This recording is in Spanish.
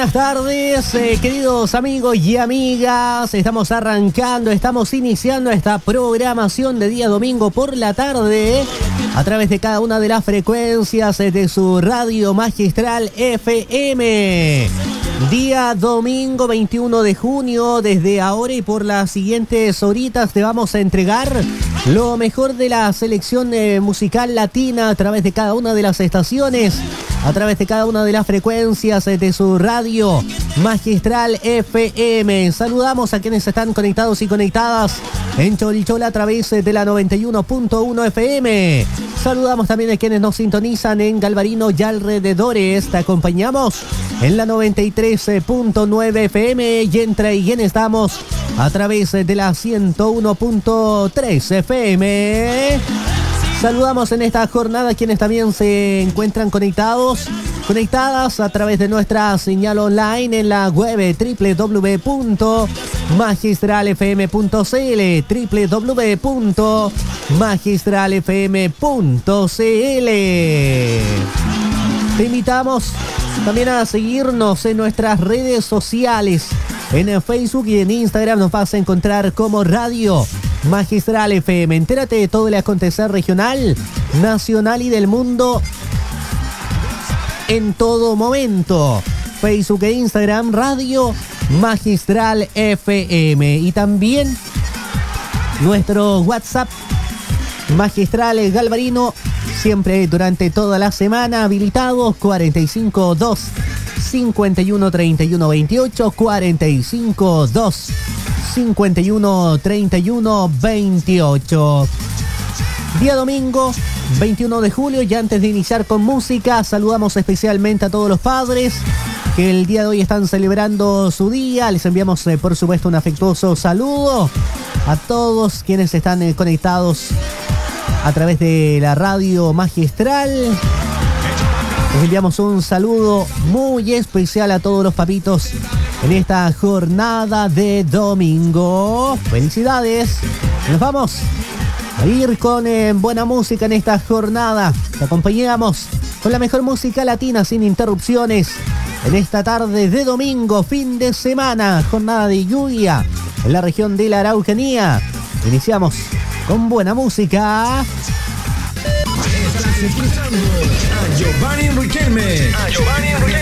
buenas tardes, queridos amigos y amigas. Estamos iniciando esta programación de día domingo por la tarde a través de cada una de las frecuencias de su radio magistral FM. Día domingo 21 de junio, desde ahora y por las siguientes horitas te vamos a entregar lo mejor de la selección musical latina a través de cada una de las estaciones, a través de cada una de las frecuencias de su radio magistral FM. Saludamos a quienes están conectados y conectadas en Cholichola a través de la 91.1 FM. Saludamos también a quienes nos sintonizan en Galvarino y alrededores. Te acompañamos en la 93.9 FM y entre y estamos a través de la 101.3 FM. Saludamos en esta jornada a quienes también se encuentran conectadas a través de nuestra señal online en la web www.magistralfm.cl www.magistralfm.cl. Te invitamos también a seguirnos en nuestras redes sociales. En Facebook y en Instagram nos vas a encontrar como Radio Magistral FM. Entérate de todo el acontecer regional, nacional y del mundo en todo momento. Facebook e Instagram, Radio Magistral FM. Y también nuestro WhatsApp Magistral Galvarino, siempre durante toda la semana habilitados, 452 51 31 28, 452 51 31 28. Día domingo 21 de julio, y antes de iniciar con música, saludamos especialmente a todos los padres que el día de hoy están celebrando su día. Les enviamos por supuesto un afectuoso saludo a todos quienes están conectados a través de la radio magistral. Les enviamos un saludo muy especial a todos los papitos en esta jornada de domingo. ¡Felicidades! Nos vamos a ir con buena música en esta jornada. Te acompañamos con la mejor música latina sin interrupciones en esta tarde de domingo, fin de semana, jornada de lluvia en la región de la Araucanía. Iniciamos con buena música. Estás escuchando a Giovanni Riquelme.